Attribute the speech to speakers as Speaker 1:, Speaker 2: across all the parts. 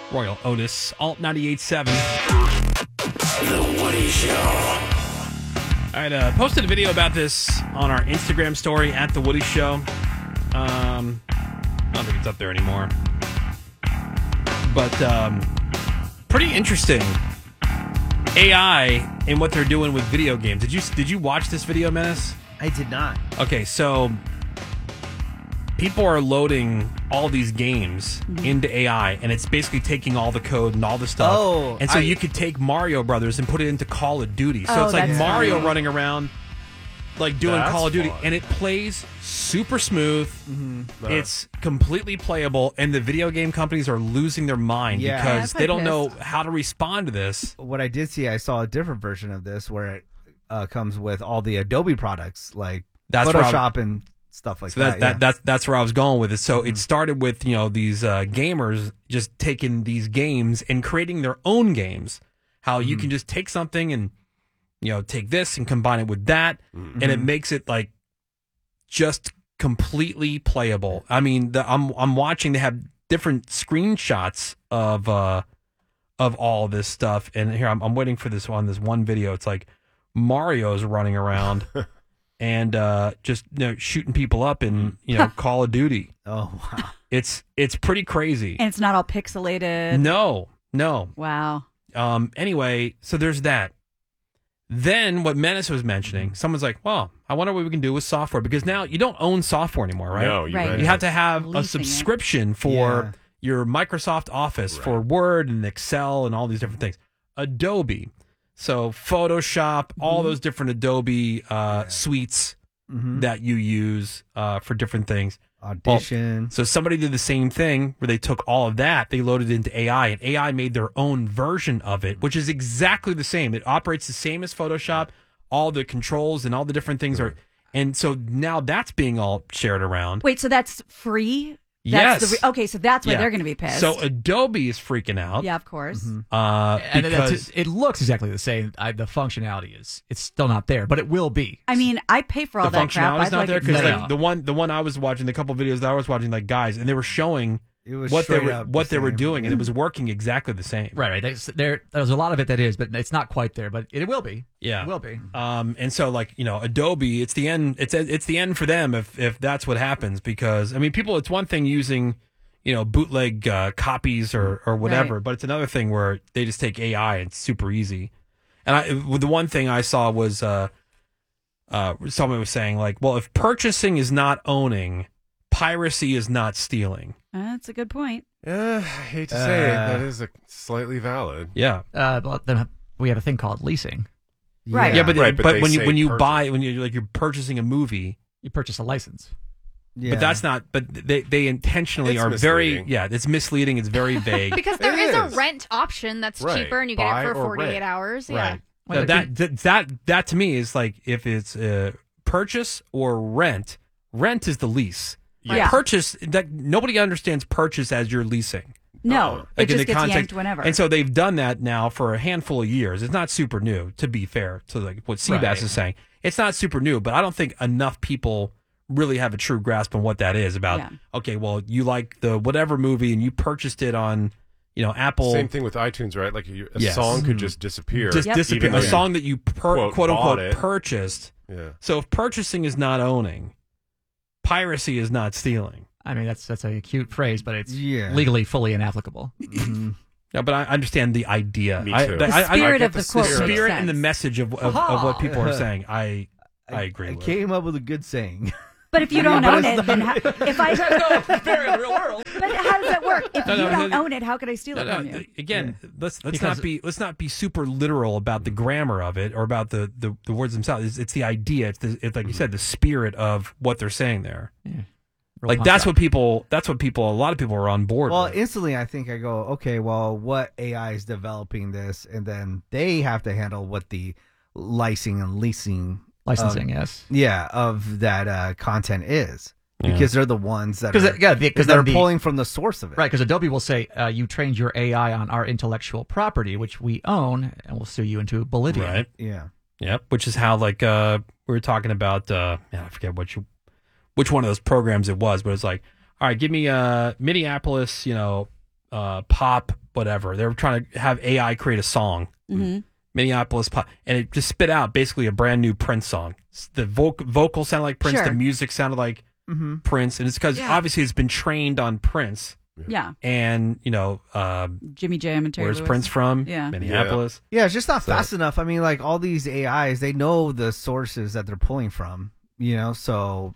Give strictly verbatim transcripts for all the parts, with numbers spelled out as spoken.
Speaker 1: Royal Otis, Alt ninety-eight point seven.
Speaker 2: The Woody Show.
Speaker 1: I had uh, posted a video about this on our Instagram story at The Woody Show. Um, I don't think it's up there anymore. But um, pretty interesting. A I and what they're doing with video games. Did you did you watch this video, Menace?
Speaker 3: I did not.
Speaker 1: Okay, so people are loading all these games mm-hmm. into A I, and it's basically taking all the code and all the stuff.
Speaker 3: Oh,
Speaker 1: and so
Speaker 3: I,
Speaker 1: you could take Mario Brothers and put it into Call of Duty. So
Speaker 4: oh,
Speaker 1: it's like Mario
Speaker 4: funny.
Speaker 1: running around, like doing
Speaker 2: That's
Speaker 1: Call of Duty,
Speaker 2: fun.
Speaker 1: and it plays super smooth.
Speaker 3: Mm-hmm.
Speaker 2: Uh.
Speaker 1: It's completely playable, and the video game companies are losing their mind
Speaker 3: Yeah.
Speaker 1: because
Speaker 4: Yeah,
Speaker 1: they don't
Speaker 4: pissed.
Speaker 1: know how to respond to this.
Speaker 3: What I did see, I saw a different version of this where it uh, comes with all the Adobe products like
Speaker 1: That's where I'm-
Speaker 3: Photoshop and stuff like
Speaker 1: So
Speaker 3: that.
Speaker 1: that, that
Speaker 3: yeah.
Speaker 1: that's that's where I was going with it. So
Speaker 3: Mm-hmm.
Speaker 1: it started with, you know, these uh, gamers just taking these games and creating their own games. How you
Speaker 3: Mm-hmm.
Speaker 1: can just take something and, you know, take this and combine it with that,
Speaker 3: Mm-hmm.
Speaker 1: and it makes it like just completely playable. I mean, the, I'm I'm watching. They have different screenshots of uh of all this stuff, and here I'm I'm waiting for this one. This one video. It's like Mario's running around. And uh, just you know, shooting people up in you know Call of Duty.
Speaker 3: Oh wow!
Speaker 1: It's it's pretty crazy.
Speaker 4: And it's not all pixelated.
Speaker 1: No, no.
Speaker 4: Wow.
Speaker 1: Um. Anyway, so there's that. Then what Menace was mentioning, someone's like, "Well, I wonder what we can do with software because now you don't own software anymore, right?
Speaker 2: No, you,
Speaker 4: Right.
Speaker 2: rent
Speaker 1: You
Speaker 2: it.
Speaker 1: have to have a
Speaker 4: Leasing it.
Speaker 1: subscription for
Speaker 3: Yeah.
Speaker 1: your Microsoft Office, for
Speaker 2: Right.
Speaker 1: Word and Excel and all these different things. Adobe, so Photoshop, all those different Adobe uh, suites
Speaker 3: Mm-hmm.
Speaker 1: that you use uh, for different things.
Speaker 3: Audition.
Speaker 1: So somebody did the same thing where they took all of that, they loaded it into A I, and A I made their own version of it, which is exactly the same. It operates the same as Photoshop. All the controls and all the different things are, and so now that's being all shared around.
Speaker 4: Wait, so that's free?
Speaker 1: Yes.
Speaker 4: That's the re- okay, so that's why
Speaker 1: Yeah.
Speaker 4: they're going to be pissed.
Speaker 1: So Adobe is freaking out.
Speaker 4: yeah, of course.
Speaker 1: Uh,
Speaker 5: And
Speaker 1: because
Speaker 5: it's, it looks exactly the same. I, the functionality is it's still not there, but it will be.
Speaker 4: I mean, I pay for all
Speaker 1: the
Speaker 4: that crap.
Speaker 1: functionality's
Speaker 4: I'd
Speaker 1: not
Speaker 4: like
Speaker 1: there
Speaker 4: it-
Speaker 1: because
Speaker 5: No,
Speaker 1: like
Speaker 5: no.
Speaker 1: the one the one I was watching, the couple videos that I was watching, like guys, and they were showing
Speaker 3: It was
Speaker 1: what they
Speaker 3: straight
Speaker 1: were
Speaker 3: up
Speaker 1: what
Speaker 3: the
Speaker 1: they were
Speaker 3: same.
Speaker 1: doing, and it was working exactly the same.
Speaker 5: Right, right. There's, there, there's a lot of it that is, but it's not quite there. But it, will be.
Speaker 1: Yeah,
Speaker 5: It will be.
Speaker 1: Um, and so like you know, Adobe, it's the end. It's it's the end for them if if that's what happens. Because I mean, people, it's one thing using you know bootleg uh, copies or or whatever,
Speaker 4: Right.
Speaker 1: but it's another thing where they just take A I and it's super easy. And I the one thing I saw was uh, uh, someone was saying like, well, if purchasing is not owning, piracy is not stealing.
Speaker 4: That's a good point.
Speaker 2: Yeah, I hate to say it,
Speaker 3: Uh,
Speaker 2: that is a, slightly valid.
Speaker 1: Yeah.
Speaker 5: Uh, but then we have a thing called leasing.
Speaker 4: Right.
Speaker 1: Yeah, but
Speaker 2: Right, but
Speaker 1: but,
Speaker 2: they
Speaker 1: when you
Speaker 2: say
Speaker 1: when you
Speaker 2: purchase.
Speaker 1: buy when you like you're purchasing a movie,
Speaker 5: You purchase a license.
Speaker 3: Yeah.
Speaker 1: but that's not. But they they intentionally
Speaker 2: It's
Speaker 1: are very
Speaker 2: misleading.
Speaker 1: yeah. It's misleading. It's very vague.
Speaker 6: Because there
Speaker 2: It
Speaker 6: is,
Speaker 2: is.
Speaker 6: a rent option that's
Speaker 2: Right.
Speaker 6: cheaper and you get
Speaker 2: Buy
Speaker 6: it for
Speaker 2: or
Speaker 6: forty-eight
Speaker 2: rent.
Speaker 6: hours. Yeah.
Speaker 1: Right.
Speaker 5: Well,
Speaker 1: Now, that, that that that to me is like if it's uh, purchase or rent. Rent is the lease.
Speaker 4: Yeah.
Speaker 1: Purchase that nobody understands purchase as you're leasing.
Speaker 4: No,
Speaker 1: Like
Speaker 4: it
Speaker 1: in
Speaker 4: just
Speaker 1: the
Speaker 4: gets
Speaker 1: context,
Speaker 4: yanked whenever.
Speaker 1: And so they've done that now for a handful of years. It's not super new, to be fair to like what Seabass
Speaker 5: Right.
Speaker 1: is saying. It's not super new, but I don't think enough people really have a true grasp on what that is about.
Speaker 4: Yeah.
Speaker 1: Okay, well, you like the whatever movie and you purchased it on, you know, Apple.
Speaker 2: Same thing with iTunes, right? Like you, a
Speaker 1: Yes.
Speaker 2: song could just disappear.
Speaker 1: Just
Speaker 4: Yep.
Speaker 1: disappear.
Speaker 2: Even
Speaker 1: A
Speaker 2: though you,
Speaker 1: song that you per,
Speaker 2: quote,
Speaker 1: quote unquote
Speaker 2: bought it.
Speaker 1: purchased.
Speaker 2: Yeah.
Speaker 1: So if purchasing is not owning, piracy is not stealing.
Speaker 5: I mean, that's that's a cute phrase, but it's
Speaker 3: Yeah.
Speaker 5: legally fully inapplicable.
Speaker 1: No, but I understand the idea.
Speaker 2: Me
Speaker 1: I,
Speaker 2: too.
Speaker 1: the
Speaker 4: The
Speaker 1: I, I,
Speaker 4: spirit
Speaker 2: I
Speaker 4: of
Speaker 2: get
Speaker 4: the
Speaker 2: the
Speaker 4: quote
Speaker 1: the
Speaker 2: spirit.
Speaker 4: makes
Speaker 1: spirit and the
Speaker 4: sense.
Speaker 1: message of, of, of what people are saying. I I agree
Speaker 3: I
Speaker 1: with.
Speaker 3: came up with a good saying.
Speaker 4: But if you don't
Speaker 3: But
Speaker 4: own
Speaker 3: it's
Speaker 4: it, then how, if I
Speaker 5: Very real world.
Speaker 4: but how does that work? If
Speaker 1: No,
Speaker 4: you
Speaker 1: no,
Speaker 4: don't
Speaker 1: no,
Speaker 4: own it, how could I steal
Speaker 1: No,
Speaker 4: it
Speaker 1: no,
Speaker 4: from you?
Speaker 1: again, let's let's
Speaker 5: Because-
Speaker 1: not be let's not be super literal about the grammar of it or about the, the, the words themselves. It's, it's the idea. It's, the, it's like you said, the spirit of what they're saying there.
Speaker 5: Real
Speaker 1: Like
Speaker 5: punk
Speaker 1: that's
Speaker 5: rock.
Speaker 1: what people. That's what people. A lot of people are on board.
Speaker 3: Well,
Speaker 1: with.
Speaker 3: instantly I think I go, okay, well, what A I is developing this, and then they have to handle what the licensing and leasing,
Speaker 5: licensing.
Speaker 3: um,
Speaker 5: yes,
Speaker 3: yeah, of that uh, content is,
Speaker 1: Yeah.
Speaker 3: because they're the ones that
Speaker 5: because
Speaker 3: are,
Speaker 5: yeah, because
Speaker 3: they're
Speaker 5: the,
Speaker 3: pulling from the source of it.
Speaker 5: right. Because Adobe will say uh, you trained your A I on our intellectual property, which we own, and we'll sue you into oblivion.
Speaker 1: right.
Speaker 3: Yeah.
Speaker 1: Yep. Which is how like uh, we were talking about. Uh, man, I forget what you, which one of those programs it was, but it's like, all right, give me uh, Minneapolis, you know, uh, pop whatever. They were trying to have A I create a song,
Speaker 4: Mhm.
Speaker 1: Minneapolis pop, and it just spit out basically a brand new Prince song. The voc- vocal sounded like Prince,
Speaker 4: Sure.
Speaker 1: the music sounded like
Speaker 3: Mm-hmm.
Speaker 1: Prince, and it's because
Speaker 4: Yeah.
Speaker 1: obviously it's been trained on Prince.
Speaker 4: Yeah.
Speaker 1: And you know, uh,
Speaker 4: Jimmy Jam and Terry
Speaker 1: where's
Speaker 4: Lewis.
Speaker 1: Prince from?
Speaker 4: Yeah.
Speaker 1: Minneapolis.
Speaker 3: Yeah, it's just not
Speaker 1: So-
Speaker 3: fast enough. I mean, like all these A Is, they know the sources that they're pulling from, you know, so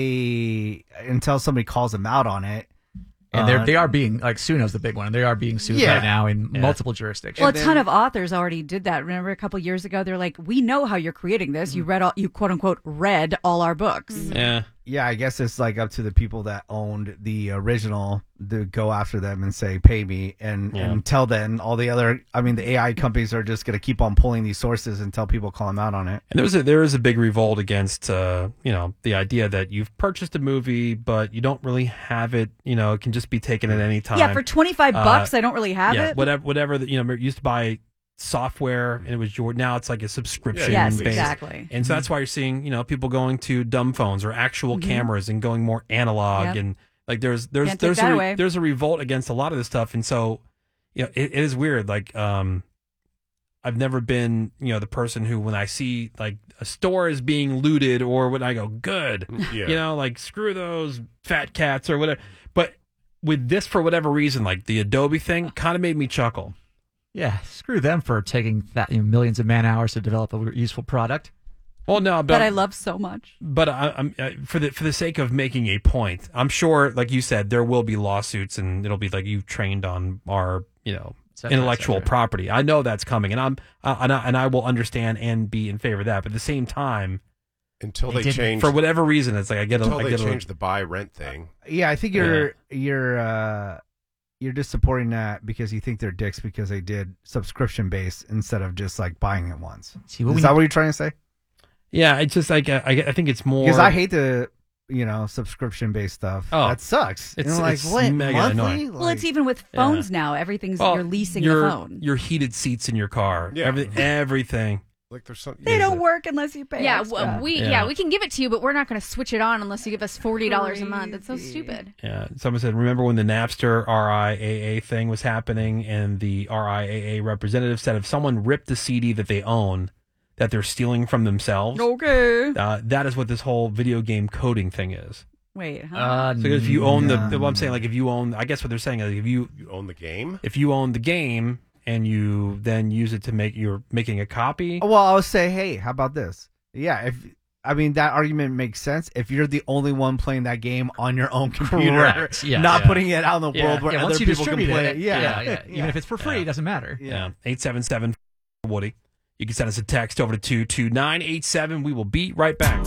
Speaker 3: they, until somebody calls them out on it.
Speaker 5: And they're,
Speaker 3: uh,
Speaker 5: they are being, like, Suno's the big one. They are being sued
Speaker 3: Yeah.
Speaker 5: right now in
Speaker 1: Yeah.
Speaker 5: multiple jurisdictions.
Speaker 4: Well, a
Speaker 3: And
Speaker 4: ton
Speaker 3: then-
Speaker 4: of authors already did that. Remember a couple years ago, they're like, "We know how you're creating this. You read all, you quote unquote read all our books."
Speaker 1: Yeah.
Speaker 3: yeah, I guess it's like up to the people that owned the original to go after them and say, pay me. And
Speaker 1: Yeah.
Speaker 3: until then, all the other, I mean, the A I companies are just going to keep on pulling these sources until people call them out on it.
Speaker 1: And there was a, there is a big revolt against, uh, you know, the idea that you've purchased a movie, but you don't really have it. You know, it can just be taken at any time.
Speaker 4: Yeah, for twenty-five
Speaker 1: Uh,
Speaker 4: bucks, I don't really have
Speaker 1: yeah,
Speaker 4: it.
Speaker 1: whatever, whatever. The, you know, you used to buy software, and it was your. Now it's like a subscription.
Speaker 4: Yes,
Speaker 1: based.
Speaker 4: exactly.
Speaker 1: And so that's why you're seeing, you know, people going to dumb phones or actual cameras and going more analog.
Speaker 4: Yep.
Speaker 1: And like there's there's
Speaker 4: Can't take
Speaker 1: there's
Speaker 4: that
Speaker 1: a,
Speaker 4: away.
Speaker 1: there's a revolt against a lot of this stuff. And so, you know, it, it is weird. Like, um, I've never been, you know, the person who, when I see like a store is being looted, or when I go, good,
Speaker 2: Yeah.
Speaker 1: you know, like screw those fat cats or whatever. But with this, for whatever reason, like the Adobe thing kind of made me chuckle.
Speaker 5: Yeah, screw them for taking that, you know, millions of man hours to develop a useful product.
Speaker 1: Well, no, but,
Speaker 4: That I love so much.
Speaker 1: but I, I'm uh, for the for the sake of making a point, I'm sure, like you said, there will be lawsuits, and it'll be like, you trained on our, you know,
Speaker 5: Et cetera, et
Speaker 1: intellectual
Speaker 5: cetera.
Speaker 1: property. I know that's coming, and I'm uh, and I and I will understand and be in favor of that. But at the same time,
Speaker 2: Until
Speaker 5: They
Speaker 2: they
Speaker 5: did-
Speaker 2: change,
Speaker 1: for whatever reason, it's like I get a,
Speaker 2: until
Speaker 1: I
Speaker 2: they
Speaker 1: get a,
Speaker 2: change the buy rent thing.
Speaker 3: Yeah, I think you're, you're, uh, you're just supporting that because you think they're dicks because they did subscription based instead of just like buying it once.
Speaker 5: See, what
Speaker 3: Is
Speaker 5: we
Speaker 3: that
Speaker 5: need-
Speaker 3: what you're trying to say?
Speaker 1: yeah. It's just like I, I think it's more
Speaker 3: Because I hate the, you know, subscription based stuff.
Speaker 1: Oh.
Speaker 3: That sucks.
Speaker 1: It's-
Speaker 3: you know, like
Speaker 1: it's
Speaker 3: what
Speaker 1: mega
Speaker 3: monthly?
Speaker 1: annoying.
Speaker 4: Well, it's even with
Speaker 1: Yeah.
Speaker 4: phones now. Everything's
Speaker 1: Well,
Speaker 4: you're leasing
Speaker 1: your,
Speaker 4: the phone.
Speaker 1: your heated seats in your car,
Speaker 2: Yeah.
Speaker 1: everything, everything.
Speaker 2: Like there's some.
Speaker 4: They don't work unless you pay.
Speaker 6: Yeah,
Speaker 4: extra.
Speaker 6: w- we
Speaker 1: Yeah.
Speaker 6: yeah. we can give it to you, but we're not going to switch it on unless you give us forty dollars a month. That's so stupid.
Speaker 1: Yeah, someone said, remember when the Napster R I A A thing was happening, and the R I A A representative said if someone ripped the C D that they own, that they're stealing from themselves.
Speaker 4: Okay.
Speaker 1: Uh, that is what this whole video game coding thing is.
Speaker 4: Wait. Huh?
Speaker 5: Uh,
Speaker 1: So if you own
Speaker 3: Yeah.
Speaker 1: the, what I'm saying, like if you own, I guess what they're saying is if you
Speaker 2: You own the game.
Speaker 1: if you own the game and you then use it to make, you're making a copy.
Speaker 3: Well, I would say, hey, how about this? Yeah, if I mean that argument makes sense if you're the only one playing that game on your own computer,
Speaker 5: Correct. Yeah,
Speaker 3: not
Speaker 5: yeah.
Speaker 3: putting it out in the
Speaker 1: Yeah.
Speaker 3: world where
Speaker 5: yeah,
Speaker 3: other
Speaker 5: once you
Speaker 3: people can
Speaker 5: distribute
Speaker 3: play
Speaker 5: it,
Speaker 3: it. Yeah,
Speaker 5: yeah, yeah. Even if it's for free,
Speaker 1: Yeah.
Speaker 5: it doesn't matter.
Speaker 1: Yeah, eight seven seven Woody. You can send us a text over to two two nine eight seven. We will be right back.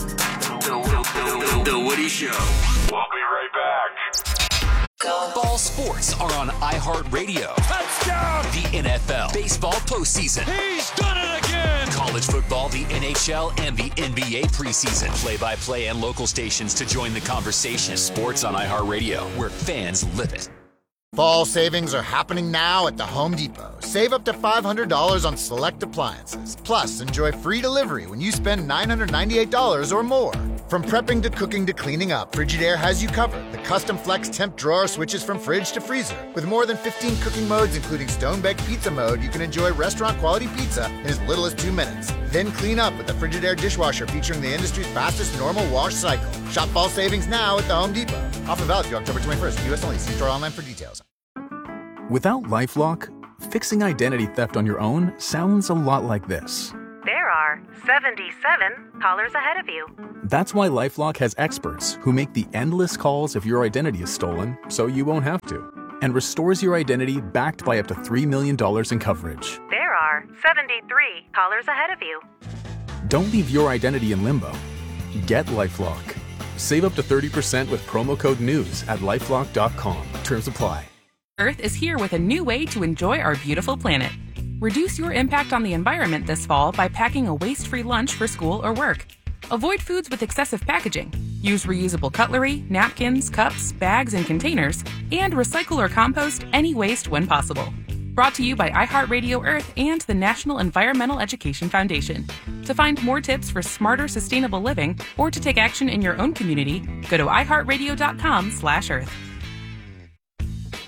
Speaker 7: The Woody Show. We'll be right back. Ball sports are on iHeartRadio. Touchdown! The N F L, baseball postseason. He's done it again! College football, the N H L, and the N B A preseason. Play-by-play and local stations to join the conversation. Sports on iHeartRadio, where fans live it.
Speaker 8: Fall savings are happening now at the Home Depot. Save up to five hundred dollars on select appliances. Plus, enjoy free delivery when you spend nine hundred ninety-eight dollars or more. From prepping to cooking to cleaning up, Frigidaire has you covered. The custom flex temp drawer switches from fridge to freezer. With more than fifteen cooking modes, including stone-baked pizza mode, you can enjoy restaurant-quality pizza in as little as two minutes. Then clean up with the Frigidaire dishwasher featuring the industry's fastest normal wash cycle. Shop fall savings now at the Home Depot. Offer valid through October twenty-first. U S only. See store online for details.
Speaker 9: Without LifeLock, fixing identity theft on your own sounds a lot like this.
Speaker 10: There are seventy-seven callers ahead of you.
Speaker 9: That's why LifeLock has experts who make the endless calls if your identity is stolen, so you won't have to, and restores your identity backed by up to three million dollars in coverage.
Speaker 10: There are seventy-three callers ahead of you.
Speaker 9: Don't leave your identity in limbo. Get LifeLock. Save up to thirty percent with promo code NEWS at lifelock dot com. Terms apply.
Speaker 11: Earth is here with a new way to enjoy our beautiful planet. Reduce your impact on the environment this fall by packing a waste-free lunch for school or work. Avoid foods with excessive packaging. Use reusable cutlery, napkins, cups, bags, and containers, and recycle or compost any waste when possible. Brought to you by iHeartRadio Earth and the National Environmental Education Foundation. To find more tips for smarter, sustainable living, or to take action in your own community, go to iHeartRadio dot com slash earth.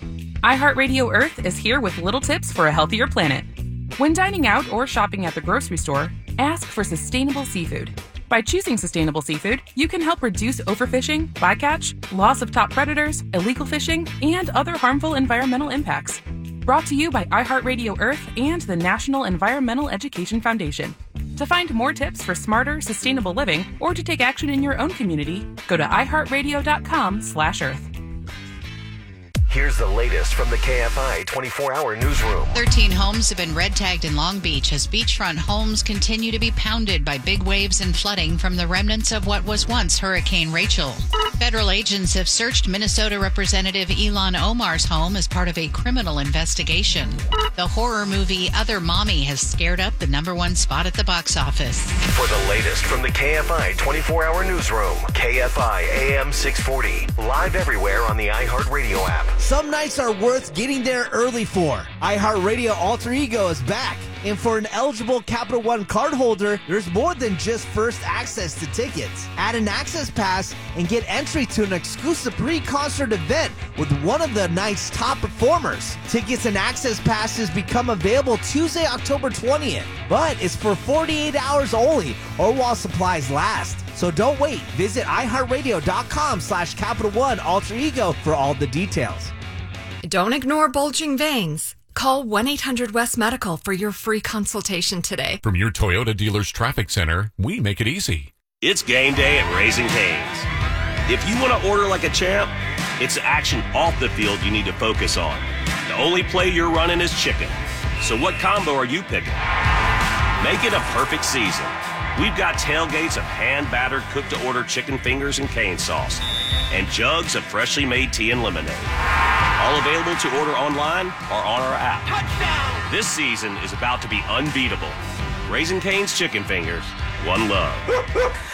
Speaker 11: iHeartRadio Earth is here with little tips for a healthier planet. When dining out or shopping at the grocery store, ask for sustainable seafood. By choosing sustainable seafood, you can help reduce overfishing, bycatch, loss of top predators, illegal fishing, and other harmful environmental impacts. Brought to you by iHeartRadio Earth and the National Environmental Education Foundation. To find more tips for smarter, sustainable living, or to take action in your own community, go to iHeartRadio.com slash Earth.
Speaker 12: Here's the latest from the K F I twenty-four hour newsroom.
Speaker 13: thirteen homes have been red tagged in Long Beach as beachfront homes continue to be pounded by big waves and flooding from the remnants of what was once Hurricane Rachel. Federal agents have searched Minnesota Representative Ilhan Omar's home as part of a criminal investigation. The horror movie Other Mommy has scared up the number one spot at the box office.
Speaker 12: For the latest from the K F I twenty-four hour newsroom, K F I A M six forty, live everywhere on the iHeartRadio app.
Speaker 14: Some nights are worth getting there early for. iHeartRadio Alter Ego is back. And for an eligible Capital One cardholder, there's more than just first access to tickets. Add an access pass and get entry to an exclusive pre-concert event with one of the night's top performers. Tickets and access passes become available Tuesday, October twentieth. But it's for forty-eight hours only or while supplies last. So don't wait. Visit iHeartRadio.com slash Capital One Alter Ego for all the details.
Speaker 15: Don't ignore bulging veins. Call one eight hundred West Medical for your free consultation today.
Speaker 16: From your Toyota dealer's traffic center, we make it easy.
Speaker 17: It's game day at Raising Cane's. If you want to order like a champ, it's the action off the field you need to focus on. The only play you're running is chicken. So what combo are you picking? Make it a perfect season. We've got tailgates of hand-battered, cooked-to-order chicken fingers and cane sauce, and jugs of freshly made tea and lemonade. All available to order online or on our app. Touchdown! This season is about to be unbeatable. Raising Cane's Chicken Fingers, one love.